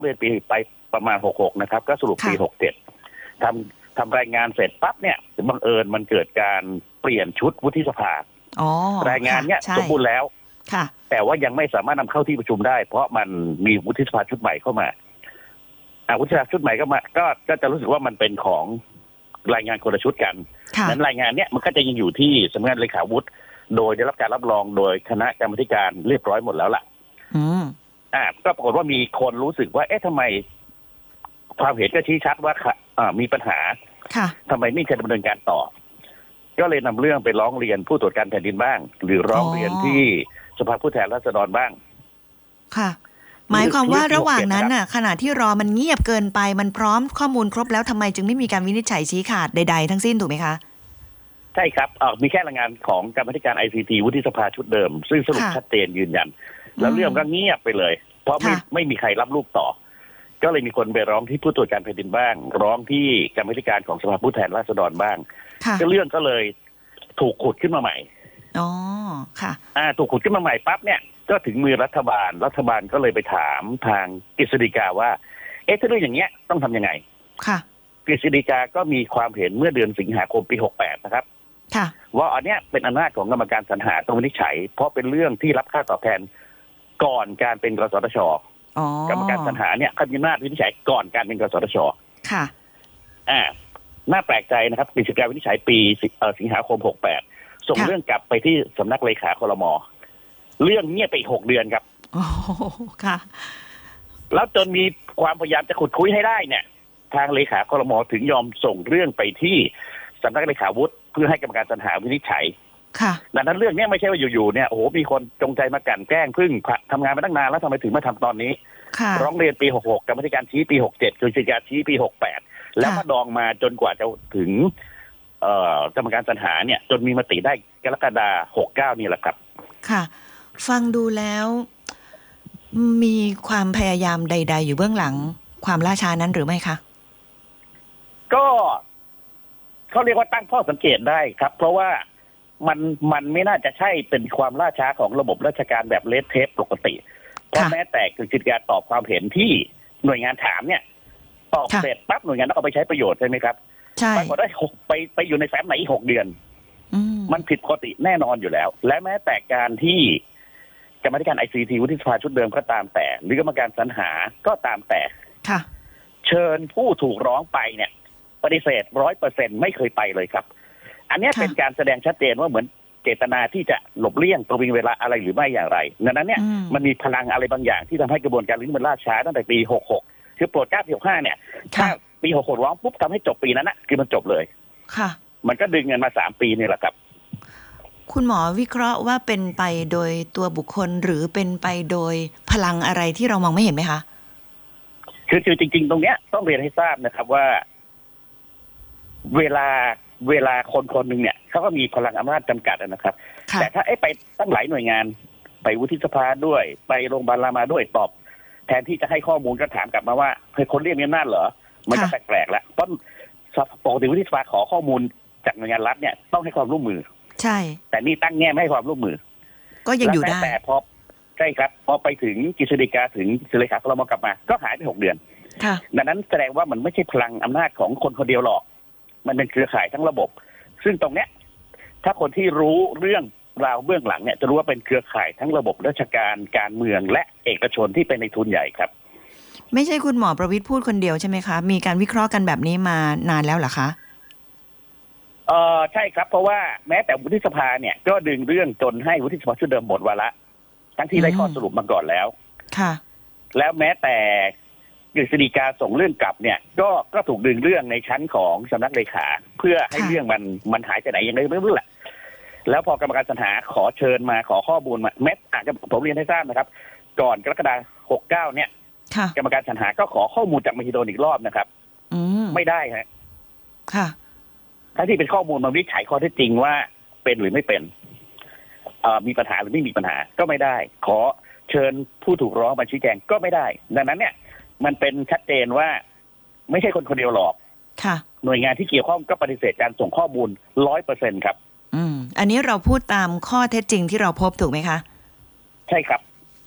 เรียนปีไปประมาณ66นะครับก็สรุปปี67ทำรายงานเสร็จปั๊บเนี่ยบังเอิญมันเกิดการเปลี่ยนชุดวุฒิสภารายงานเนี้ยสมบูรณ์แล้วแต่ว่ายังไม่สามารถนำเข้าที่ประชุมได้เพราะมันมีวุฒิสภาชุดใหม่เข้ามาวุฒิสภาชุดใหม่ก็จะรู้สึกว่ามันเป็นของรายงานคนละชุดกันนั้นรายงานเนี้ยมันก็จะยังอยู่ที่สำนักงานเลขาวุฒิโดยได้รับการรับรองโดยคณะกรรมการเรียบร้อยหมดแล้วล่ะก็ปรากฏว่ามีคนรู้สึกว่าทำไมความเห็นก็ชี้ชัดว่ามีปัญหาทำไมไม่ดำเนินการต่อก็เลยนำเรื่องไปร้องเรียนผู้ตรวจการแผ่นดินบ้างหรือร้องเรียนที่สภาผู้แทนราษฎรบ้างค่ะหมายความว่าระหว่างนั้นน่ะขณะที่รอมันเงียบเกินไปมันพร้อมข้อมูลครบแล้วทำไมจึงไม่มีการวินิจฉัยชี้ขาดใดๆทั้งสิ้นถูกไหมคะใช่ครับมีแค่รายงานของกรรมาธิการ ICT วุฒิสภาชุดเดิมซึ่งสรุปชัดเจนยืนยันแล้วเรื่องก็เงียบไปเลยเพราะไม่มีใครรับลูกต่อก็เลยมีคนไปร้องที่ผู้ตรวจการแผ่นดินบ้างร้องที่กรรมาธิการของสภาผู้แทนราษฎรบ้างก็เรื่องก็เลยถูกขุดขึ้นมาใหม่อ๋อค่ะถูกขุดขึ้นมาใหม่ปั๊บเนี่ยก็ถึงมือรัฐบาลก็เลยไปถามทางกฤษฎีกาว่าถ้าเรื่องอย่างเงี้ยต้องทำยังไงค่ะกฤษฎีกาก็มีความเห็นเมื่อเดือนสิงหาคมปี68นะครับค่ะว่าอันเนี้ยเป็นอำนาจของกรรมการสรรหาต้องวินิจฉัยเพราะเป็นเรื่องที่รับค่าตอบแทนก่อนการเป็นกสทช.กรรมการสรรหาเนี่ยเขามีอำนาจวินิจฉัยก่อนการเป็นกสทช. ค่ะน่าแปลกใจนะครับกฤษฎีกาวินิจฉัยปีสิงหาคม68ส่งเรื่องกลับไปที่สำนักเลขาครม.เรื่องเงียบไปอีก6 เดือนครับค่ะแล้วจนมีความพยายามจะขุดคุยให้ได้เนี่ยทางเลขาครม.ถึงยอมส่งเรื่องไปที่สำนักเลขาวุฒิเพื่อให้กรรมการสรรหาวินิจฉัยดังนั้นเรื่องนี้ไม่ใช่ว่าอยู่ๆเนี่ยโอ้โหมีคนจงใจมากลั่นแกล้งเพิ่งทำงานมาตั้งนานแล้วทำไมถึงมาทำตอนนี้ร้องเรียนปี66กรรมาธิการชี้ปี67กฤษฎีกาชี้ปี68แล้วก็ดองมาจนกว่าจะถึงกรรมการสรรหาเนี่ยจนมีมติได้กรกฎาคม69นี่แหละครับค่ะฟังดูแล้วมีความพยายามใดๆอยู่เบื้องหลังความล่าช้านั้นหรือไม่คะก็เขาเรียกว่าตั้งข้อสังเกตได้ครับเพราะว่ามันไม่น่าจะใช่เป็นความล่าช้าของระบบราชการแบบเลทเทปปกติเพราะแม้แต่กฤษฎีกาตอบความเห็นที่หน่วยงานถามเนี่ยตอบเสร็จปั๊บหน่วยงานต้องเอาไปใช้ประโยชน์ใช่ไหมครับใช่ปรากฏได้ไปอยู่ในแฟ้มไหนอีก6 เดือนมันผิดปกติแน่นอนอยู่แล้วและแม้แต่การที่กรรมาธิการ ICT วุฒิสภาชุดเดิมก็ตามแต่หรือกรรมการสรรหาก็ตามแต่เชิญผู้ถูกร้องไปเนี่ยปฏิเสธ 100% ไม่เคยไปเลยครับอันนี้เป็นการแสดงชัดเจนว่าเหมือนเจตนาที่จะหลบเลี่ยงประวิงเวลาอะไรหรือไม่อย่างไรดังนั้นเนี่ยมันมีพลังอะไรบางอย่างที่ทำให้กระบวนการนี้มันล่าช้าตั้งแต่ปี66คือโปรดเกล้าปี65เนี่ยถ้าปี66ร้องปุ๊บทำให้จบปีนั้นนะคือมันจบเลยค่ะมันก็ดึงเงินมา3 ปีนี่แหละครับคุณหมอวิเคราะห์ว่าเป็นไปโดยตัวบุคคลหรือเป็นไปโดยพลังอะไรที่เรามองไม่เห็นไหมคะคือจริงๆตรงเนี้ยต้องเรียนให้ทราบนะครับว่าเวลาคนหนึ่งเนี่ยเขาก็มีพลังอำนาจจำกัดนะครับแต่ถ้าไปตั้งหลายหน่วยงานไปวุฒิสภาด้วยไปโรงพยาบาลรามาด้วยตอบแทนที่จะให้ข้อมูลก็ถามกลับมาว่าเคยคนเรียกมีอำนาจเหรอมันก็แปลกๆแล้วเพราะปกติวุฒิสภาขอข้อมูลจากหน่วยงานรัฐเนี่ยต้องให้ความร่วมมือใช่แต่นี่ตั้งแง่ไม่ให้ความร่วมมือก็ยังอยู่ได้แต่พอใช่ครับพอไปถึงกฤษฎีกาถึงเลขาครม.กลับมาก็หายไป6 เดือนดังนั้นแสดงว่ามันไม่ใช่พลังอำนาจของคนคนเดียวหรอกมันเป็นเครือข่ายทั้งระบบซึ่งตรงเนี้ยถ้าคนที่รู้เรื่องราวเบื้องหลังเนี่ยจะรู้ว่าเป็นเครือข่ายทั้งระบบราชการการเมืองและเอกชนที่เป็นในทุนใหญ่ครับไม่ใช่คุณหมอประวิตรพูดคนเดียวใช่ไหมคะมีการวิเคราะห์กันแบบนี้มานานแล้วเหรอคะใช่ครับเพราะว่าแม้แต่วุฒิสภาเนี่ยก็ดึงเรื่องจนให้วุฒิสภาชุดเดิมหมดวาระทั้งที่ได้ข้อสรุปมาก่อนแล้วค่ะแล้วแม้แต่กฤษฎีกาส่งเรื่องกลับเนี่ยก็ถูกดึงเรื่องในชั้นของสำนักเลขาเพื่อให้เรื่องมันหายไปไหนยังไงไม่รู้แหละแล้วพอกรรมการสรรหาขอเชิญมาขอข้อมูลมาแม้อาจจะผมเรียนให้ทราบนะครับก่อนกรกฎาคม69เนี่ยกรรมการสรรหาก็ขอข้อมูลจากมหิดลอีกรอบนะครับไม่ได้ฮะค่ะทั้งที่เป็นข้อมูลมาวิจัยข้อเท็จจริงว่าเป็นหรือไม่เป็นมีปัญหาหรือไม่มีปัญหาก็ไม่ได้ขอเชิญผู้ถูกร้องมาชี้แจงก็ไม่ได้ดังนั้นเนี่ยมันเป็นชัดเจนว่าไม่ใช่คนคนเดียวหรอกหน่วยงานที่เกี่ยวข้องก็ปฏิเสธการส่งข้อมูล 100% ครับอันนี้เราพูดตามข้อเท็จจริงที่เราพบถูกไหมคะใช่ครับ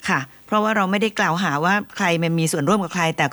ค่ะเพราะว่าเราไม่ได้กล่าวหาว่าใครมันมีส่วนร่วมกับใครแต่